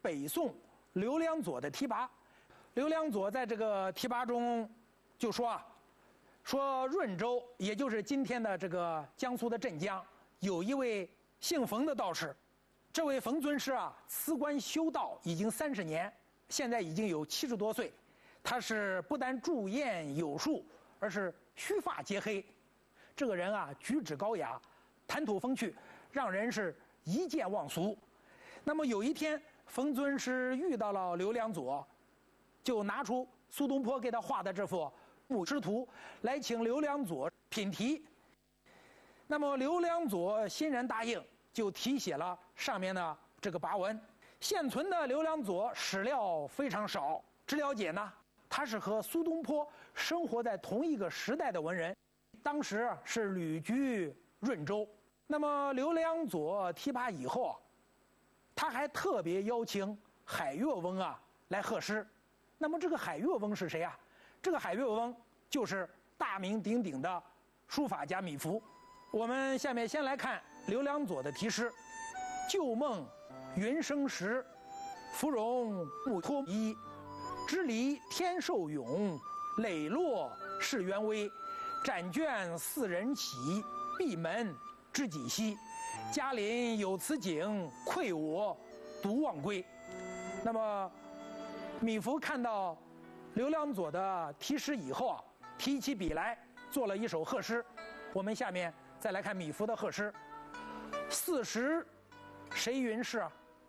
北宋刘良佐的提拔。刘良佐在这个提拔中就说润州，也就是今天的这个江苏的镇江，有一位姓冯的道士。这位冯尊师辞官修道已经30年，现在已经有70多岁。他是不但驻谚有术，而是须发皆黑。这个人举止高雅，谈吐风趣，让人是一见忘俗。那么有一天，冯尊师遇到了刘良佐，就拿出苏东坡给他画的这幅木师图来请刘良佐品题。那么刘良佐欣然答应，就题写了上面的这个跋文。现存的刘良佐史料非常少，只了解呢，他是和苏东坡生活在同一个时代的文人，当时是旅居润州。那么刘良佐提拔以后他还特别邀请海岳翁来贺诗。那么这个海岳翁是谁这个海岳翁就是大名鼎鼎的书法家米芾。我们下面先来看刘良佐的题诗：旧梦云生时，芙蓉不脱衣。支离天寿永，磊落世渊微。展卷四人起，闭门知己惜。嘉陵有此景，愧我独忘归。那么米芾看到刘良佐的题诗以后提起笔来做了一首贺诗。我们下面再来看米芾的贺诗：40谁云是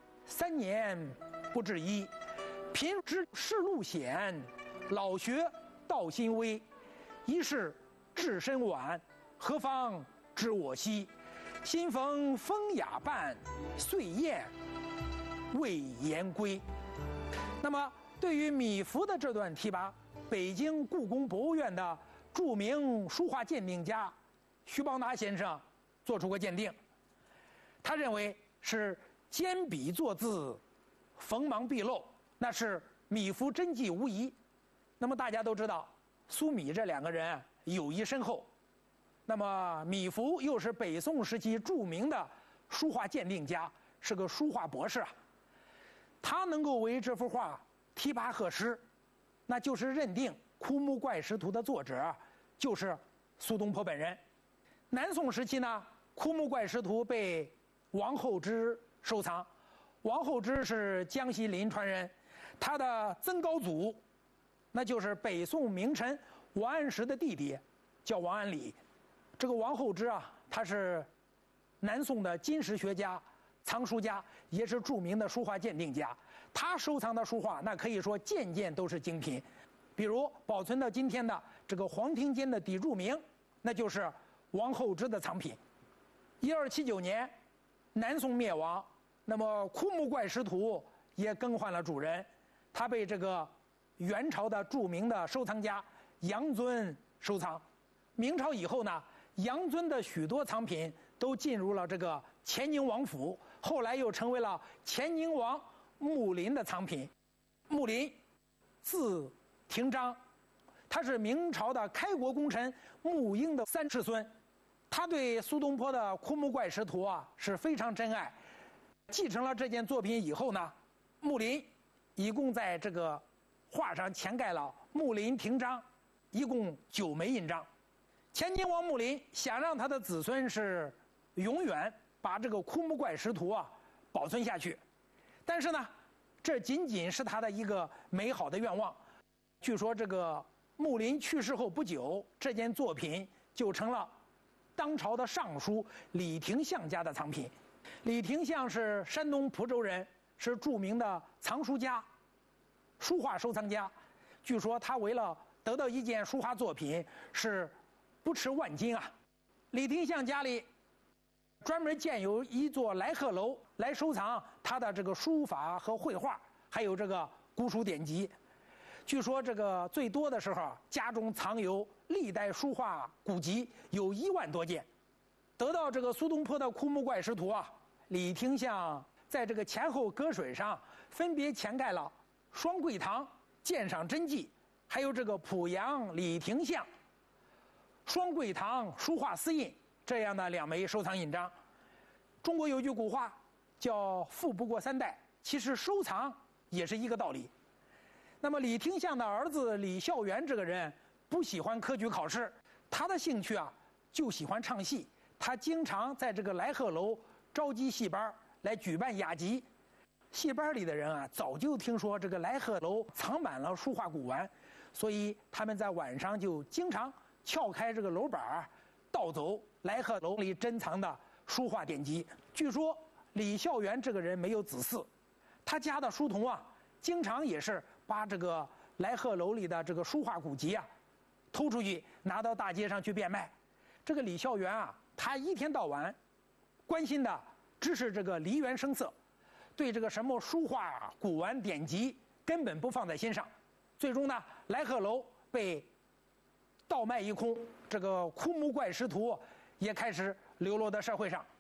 ，3年不至一。贫知世路险，老学道心微。一是至深晚，何方知我惜？新逢风雅伴，岁雁未言归。那么对于米芾的这段提拔，北京故宫博物院的著名书画鉴定家徐邦达先生做出过鉴定。他认为是坚笔作字，锋芒毕露，那是米芾真迹无疑。那么大家都知道，苏米这2个人友谊深厚。那么米芾又是北宋时期著名的书画鉴定家，是个书画博士他能够为这幅画提拔贺诗，那就是认定《枯木怪石图》的作者就是苏东坡本人。南宋时期呢，《枯木怪石图》被王厚之收藏。王厚之是江西临川人，他的曾高祖那就是北宋名臣王安石的弟弟，叫王安礼。这个王厚之他是南宋的金石学家、藏书家，也是著名的书画鉴定家。他收藏的书画那可以说件件都是精品，比如保存到今天的这个黄庭坚的砥柱铭，那就是王厚之的藏品。1279年南宋灭亡，那么《枯木怪石图》也更换了主人，他被这个元朝的著名的收藏家杨尊收藏。明朝以后呢，杨尊的许多藏品都进入了这个乾宁王府，后来又成为了乾宁王穆林的藏品。穆林字廷章，他是明朝的开国功臣穆英的3世孙。他对苏东坡的《枯木怪石图》是非常珍爱。继承了这件作品以后呢，穆林一共在这个画上嵌盖了穆林廷章，一共9枚印章。乾宁王穆林想让他的子孙是永远把这个《枯木怪石图》保存下去，但是呢，这仅仅是他的一个美好的愿望。据说这个穆林去世后不久，这件作品就成了当朝的尚书李廷相家的藏品。李廷相是山东蒲州人，是著名的藏书家、书画收藏家。据说他为了得到一件书画作品是不吃万金李廷相家里专门建有一座来贺楼来收藏他的这个书法和绘画，还有这个古书典籍。据说这个最多的时候家中藏有历代书画古籍有1万多件。得到这个苏东坡的《枯木怪石图》李廷相在这个前后搁水上分别嵌盖了双桂堂鉴赏真迹，还有这个濮阳李廷相双桂堂书画私印这样的2枚收藏印章。中国有句古话叫富不过3代， 其实收藏也是一个道理。那么李廷相的儿子李孝元这个人不喜欢科举考试，他的兴趣啊就喜欢唱戏，他经常在这个来鹤楼召集戏班来举办雅集。戏班里的人啊早就听说这个来鹤楼藏满了书画古玩，所以他们在晚上就经常撬开这个楼板盗走来鹤楼里珍藏的书画典籍。据说李孝元这个人没有子嗣，他家的书童啊经常也是把这个来鹤楼里的这个书画古籍啊偷出去，拿到大街上去变卖。这个李孝元啊，他一天到晚关心的只是这个梨园声色，对这个什么书画古玩典籍根本不放在心上。最终呢，来鹤楼被盗卖一空，这个枯木怪师徒也开始流落到社会上。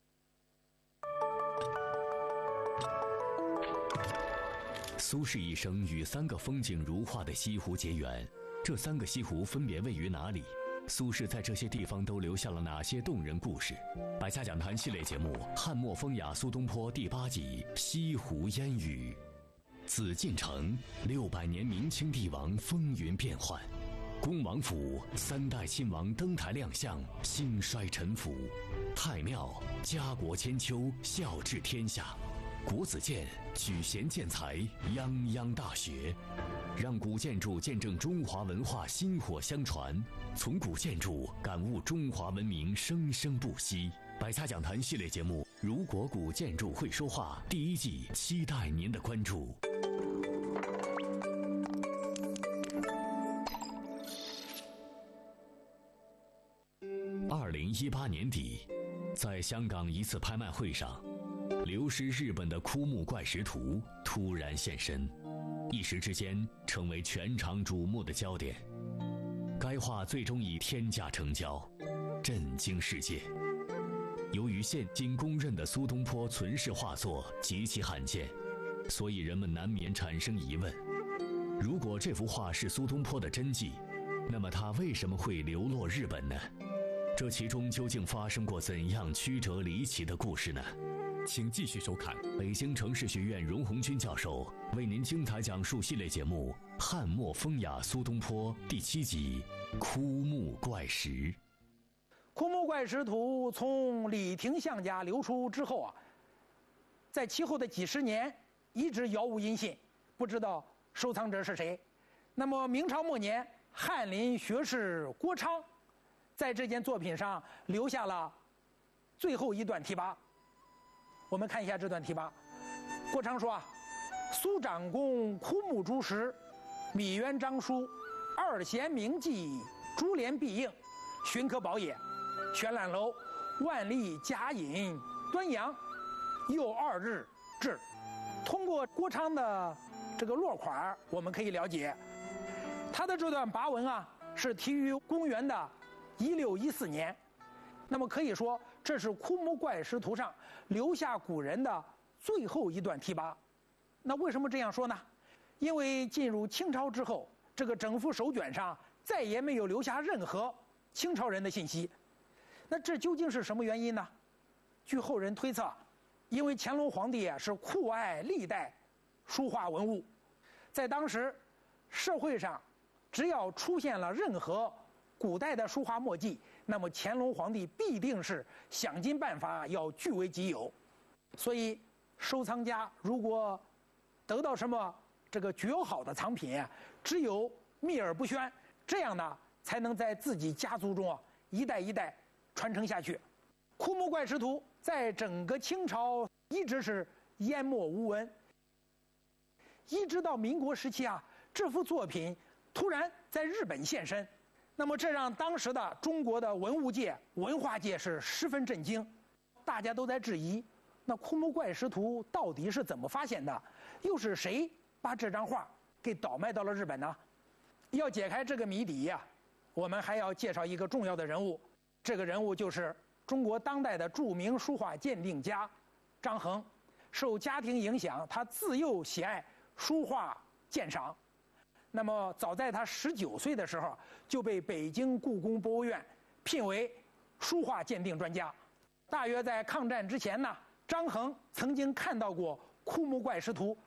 苏轼一生与3个风景如画的西湖结缘，这3个西湖分别位于哪里？苏轼在这些地方都留下了哪些动人故事？百家讲坛系列节目《汉末风雅苏东坡》第8集《西湖烟雨》。紫禁城600年明清帝王风云变幻，恭王府3代亲王登台亮相，兴衰沉浮；太庙家国千秋，孝治天下；国子监举贤建才，泱泱大学。让古建筑见证中华文化薪火相传，从古建筑感悟中华文明生生不息。百家讲坛系列节目《如果古建筑会说话》第1季，期待您的关注。2018年底，在香港一次拍卖会上，流失日本的枯木怪石图突然现身，一时之间成为全场瞩目的焦点。该画最终以天价成交，震惊世界。由于现今公认的苏东坡存世画作极其罕见，所以人们难免产生疑问：如果这幅画是苏东坡的真迹，那么他为什么会流落日本呢？这其中究竟发生过怎样曲折离奇的故事呢？请继续收看北京城市学院荣鸿钧教授为您精彩讲述系列节目《汉末风雅苏东坡》第7集《枯木怪石》。 枯木怪石图从李廷相家流出之后啊，在其后的几十年一直杳无音信，不知道收藏者是谁。那么明朝末年，翰林学士郭昌在这件作品上留下了最后一段题跋。我们看一下这段题跋。郭昌说啊：“苏长公枯木诸石，米渊章书，二贤名迹，珠联璧映，寻可宝也。玄览楼，万历甲寅端阳，又2日至。”通过郭昌的这个落款，我们可以了解，他的这段跋文啊，是题于公元的1614年。那么可以说，这是枯木怪石图上留下古人的最后一段题跋。那为什么这样说呢？因为进入清朝之后，这个整幅手卷上再也没有留下任何清朝人的信息。那这究竟是什么原因呢？据后人推测，因为乾隆皇帝啊是酷爱历代书画文物，在当时社会上只要出现了任何古代的书画墨迹，那么乾隆皇帝必定是想尽办法要据为己有。所以收藏家如果得到什么这个绝好的藏品啊，只有秘而不宣，这样呢才能在自己家族中啊一代一代传承下去。枯木怪石图在整个清朝一直是淹没无闻，一直到民国时期啊，这幅作品突然在日本现身。那么这让当时的中国的文物界、文化界是十分震惊，大家都在质疑，那枯木怪石图到底是怎么发现的？又是谁把这张画给倒卖到了日本呢？要解开这个谜底呀，我们还要介绍一个重要的人物，这个人物就是中国当代的著名书画鉴定家张衡。受家庭影响，他自幼喜爱书画鉴赏。那么早在他19岁的时候，就被北京故宫博物院聘为书画鉴定专家。大约在抗战之前呢，张衡曾经看到过枯木怪石图》